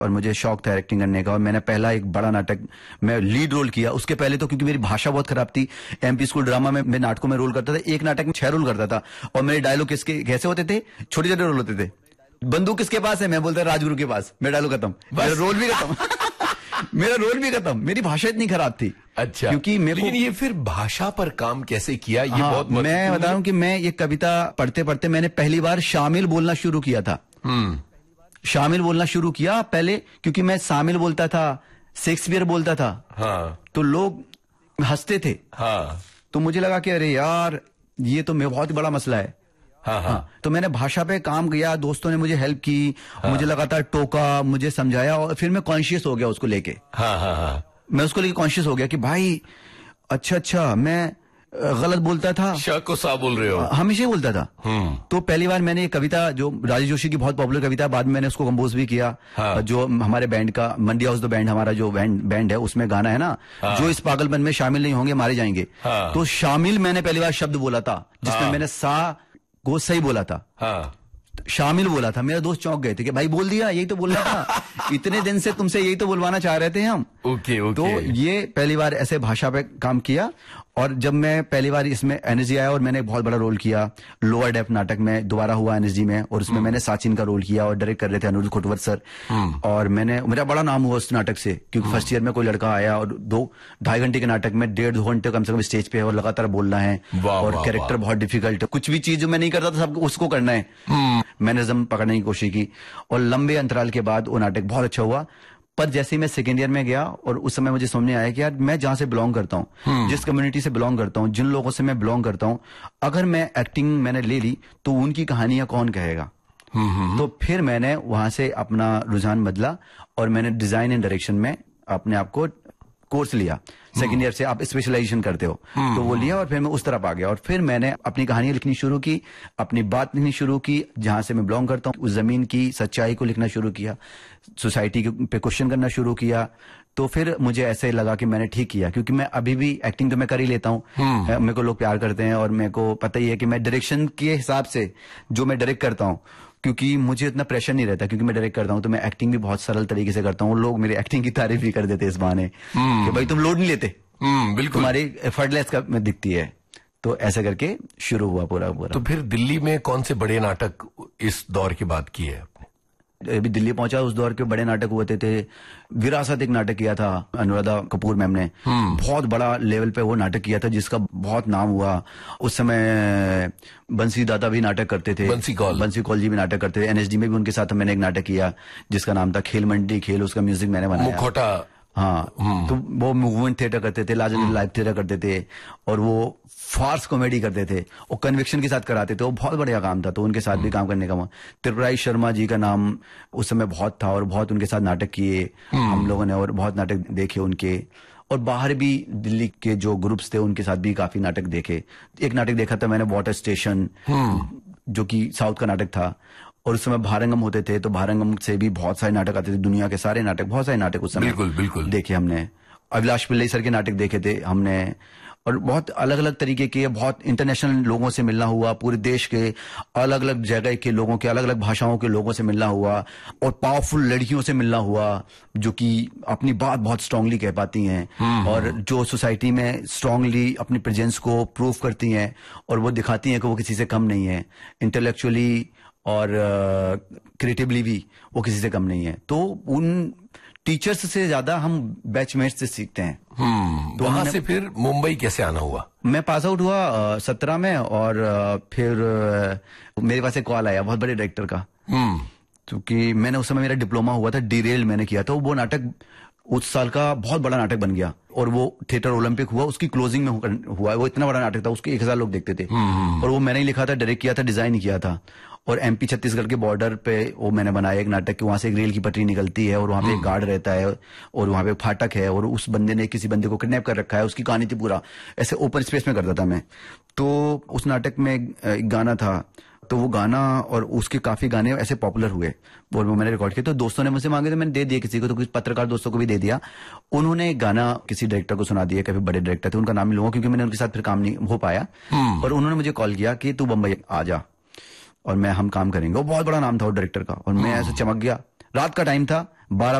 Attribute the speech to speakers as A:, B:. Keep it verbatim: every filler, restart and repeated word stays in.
A: और मुझे शौक था एक्टिंग करने का, और मैंने पहला एक बड़ा नाटक मैं लीड रोल किया। उसके पहले तो क्योंकि मेरी भाषा बहुत खराब थी, एमपी स्कूल ड्रामा में मैं नाटकों में रोल करता था, एक नाटक में छह रोल करता था, और मेरे डायलॉग किसके कैसे होते थे, छोटे छोटे रोल होते थे। बंदूक किसके पास है, मैं बोलता राजगुरु के पास, मेरा डायलॉग खत्म, मेरा रोल भी खत्म मेरा रोल भी खत्म। मेरी भाषा इतनी खराब थी।
B: अच्छा,
A: क्योंकि मेरे
B: लेकिन ये फिर भाषा पर काम कैसे किया, ये
A: हाँ,
B: बहुत
A: मैं बता रहा हूं कि मैं ये कविता पढ़ते पढ़ते मैंने पहली बार शामिल बोलना शुरू किया था।
B: हम्म
A: शामिल बोलना शुरू किया पहले, क्योंकि मैं शामिल बोलता था, शेक्सपियर बोलता था।
B: हाँ,
A: तो लोग हंसते थे।
B: हाँ,
A: तो मुझे लगा कि अरे यार ये तो बहुत ही बड़ा मसला है।
B: हाँ, हाँ,
A: तो मैंने भाषा पे काम किया, दोस्तों ने मुझे हेल्प की, हाँ, मुझे लगातार टोका, मुझे समझाया, और फिर मैं कॉन्शियस हो गया उसको लेके।
B: हाँ, हाँ, हाँ,
A: मैं उसको लेके कॉन्शियस हो गया कि भाई अच्छा अच्छा मैं गलत बोलता था,
B: शाह को सा बोल रहे हो,
A: हमेशा ही बोलता था।
B: हम्म
A: तो पहली बार मैंने ये कविता, जो राजेश जोशी की बहुत पॉपुलर कविता, बाद में मैंने उसको कंपोज भी किया।
B: हाँ।
A: जो हमारे बैंड का मंडी हाउस द बैंड, हमारा जो बैंड बैंड है, उसमें गाना है ना,
B: हाँ।
A: जो इस पागलपन में शामिल नहीं होंगे मारे जाएंगे।
B: हाँ।
A: तो शामिल मैंने पहली बार शब्द बोला था, जिसमें
B: हाँ।
A: मैंने सा को सही बोला था।
B: हाँ।
A: शामिल बोला था। मेरे दोस्त चौंक गए थे कि भाई बोल दिया, यही तो बोलना था इतने दिन से तुमसे यही तो बुलवाना चाह रहे थे हम।
B: Okay okay.
A: तो ये पहली बार ऐसे भाषा पे काम किया, और जब मैं पहली बार इसमें एनर्जी आया, और मैंने बहुत बड़ा रोल किया लोअर डेप्थ नाटक में, दोबारा हुआ एनर्जी में, और उसमें मैंने साचिन का रोल किया, और डायरेक्ट कर रहे थे अनुरुद्ध खोटवर सर। और मैंने, मेरा बड़ा नाम हुआ उस नाटक से, क्योंकि फर्स्ट ईयर में कोई लड़का आया और दो ढाई घंटे के नाटक में डेढ़ दो घंटे कम से कम स्टेज पे और लगातार बोलना है, और कैरेक्टर बहुत डिफिकल्ट है, कुछ भी चीज जो मैं नहीं करता था सब उसको करना है। मैनरिज्म पकड़ने की कोशिश की, और लंबे अंतराल के बाद वो नाटक बहुत अच्छा हुआ। पर जैसे ही मैं सेकेंड ईयर में गया, और उस समय मुझे समझ में आया कि यार मैं जहां से बिलोंग करता हूँ, जिस कम्युनिटी से बिलोंग करता हूँ, जिन लोगों से मैं बिलोंग करता हूँ, अगर मैं एक्टिंग मैंने ले ली तो उनकी कहानियां कौन कहेगा। तो फिर मैंने वहां से अपना रुझान बदला, और मैंने डिजाइन एंड डायरेक्शन में अपने आप को कोर्स लिया। सेकेंड ईयर से आप स्पेशलाइजेशन करते हो, तो वो लिया, और फिर मैं उस तरफ आ गया, और फिर मैंने अपनी कहानियां लिखनी शुरू की, अपनी बात लिखनी शुरू की, जहां से मैं बिलोंग करता हूँ उस जमीन की सच्चाई को लिखना शुरू किया, सोसाइटी पे क्वेश्चन करना शुरू किया। तो फिर मुझे ऐसे लगा कि मैंने ठीक किया, क्योंकि मैं अभी भी एक्टिंग तो मैं कर ही लेता हूँ, मेरे को लोग प्यार करते हैं, और मेरे को पता ही है कि मैं डायरेक्शन के हिसाब से जो मैं डायरेक्ट करता हूँ, क्योंकि मुझे इतना प्रेशर नहीं रहता, क्योंकि मैं डायरेक्ट करता हूँ, तो मैं एक्टिंग भी बहुत सरल तरीके से करता हूँ। लोग मेरी एक्टिंग की तारीफ भी कर देते इस बहाने कि भाई तुम लोड नहीं लेते, बिल्कुल तुम्हारी एफर्टलेस का में दिखती है। तो ऐसे करके शुरू हुआ पूरा पूरा।
B: तो फिर दिल्ली में कौन से बड़े नाटक इस दौर के बाद किए आपने?
A: अभी दिल्ली पहुंचा, उस दौर के बड़े नाटक हुए थे, विरासत एक नाटक किया था अनुराधा कपूर मैम ने, बहुत बड़ा लेवल पे वो नाटक किया था, जिसका बहुत नाम हुआ। उस समय बंसी दादा भी नाटक करते थे,
B: बंसी कौल
A: बंसी कौल जी भी नाटक करते थे। एनएसडी में भी उनके साथ मैंने एक नाटक किया जिसका नाम था खेल मंडी खेल, उसका म्यूजिक मैंने बनाया।
B: मुखौटा,
A: हाँ, तो वो मूवमेंट थिएटर करते थे, लार्जर लाइव थिएटर करते थे, और वो फार्स कॉमेडी करते थे, और कन्विक्शन के साथ कराते थे। वो बहुत बढ़िया काम था, तो उनके साथ भी काम करने का। त्रिपुरारी शर्मा जी का नाम उस समय बहुत था, और बहुत उनके साथ नाटक किए हम लोगों ने, और बहुत नाटक देखे उनके। और बाहर भी दिल्ली के जो ग्रुप्स थे उनके साथ भी काफी नाटक देखे। एक नाटक देखा था मैंने, वाटर स्टेशन, जो कि साउथ का नाटक था, और उस समय भारंगम होते थे, तो भारंगम से भी बहुत सारे नाटक आते थे, दुनिया के सारे नाटक, बहुत सारे नाटक उस समय
B: बिल्कुल बिल्कुल
A: देखे हमने। अभिलाष पिल्लई सर के नाटक देखे थे हमने, और बहुत अलग अलग तरीके के, बहुत इंटरनेशनल लोगों से मिलना हुआ, पूरे देश के अलग अलग जगह के लोगों के, अलग अलग भाषाओं के लोगों से मिलना हुआ, और पावरफुल लड़कियों से मिलना हुआ जो कि अपनी बात बहुत स्ट्रांगली कह पाती हैं, और जो सोसाइटी में स्ट्रांगली अपनी प्रेजेंस को प्रूव करती हैं, और वो दिखाती हैं कि वो किसी से कम नहीं है, इंटेलेक्चुअली और क्रिएटिवली भी वो किसी से कम नहीं है। तो उन टीचर्स से ज्यादा हम बैचमेट्स से सीखते हैं।
B: हम्म तो वहां से फिर मुंबई कैसे आना हुआ?
A: मैं पास आउट हुआ सत्रह में, और आ, फिर आ, मेरे पास एक कॉल आया बहुत बड़े डायरेक्टर का, क्योंकि मैंने उस समय मेरा डिप्लोमा हुआ था, डीरेल मैंने किया था। वो नाटक उस साल का बहुत बड़ा नाटक बन गया, और वो थिएटर ओलंपिक हुआ, उसकी क्लोजिंग में हुआ। वो इतना बड़ा नाटक था, उसके एक हजार लोग देखते थे, और वो मैंने ही लिखा था, डायरेक्ट किया था, डिजाइन किया था। और एमपी छत्तीसगढ़ के बॉर्डर पे वो मैंने बनाया एक नाटक कि वहां से एक रेल की पटरी निकलती है, और वहां पे एक गार्ड रहता है, और वहां पे फाटक है, और उस बंदे ने किसी बंदे को किडनैप कर रखा है, उसकी कहानी थी पूरा। ऐसे ओपन स्पेस में करता था मैं। तो उस नाटक में एक गाना था, तो वो गाना और उसके काफी गाने ऐसे पॉपुलर हुए, और वो मैंने रिकॉर्ड किया। तो दोस्तों ने मुझसे मांगे, तो मैंने दे दिया किसी को, तो कुछ पत्रकार दोस्तों को भी दे दिया। उन्होंने एक गाना किसी डायरेक्टर को सुना दिया, काफी बड़े डायरेक्टर थे, उनका नाम नहीं लूंगा क्योंकि मैंने उनके साथ फिर काम नहीं हो पाया। और उन्होंने मुझे कॉल किया कि तू बम्बई आ जा, और मैं हम काम करेंगे। वो बहुत बड़ा नाम था वो डायरेक्टर का, और मैं ऐसे चमक गया। रात का टाइम था, बारह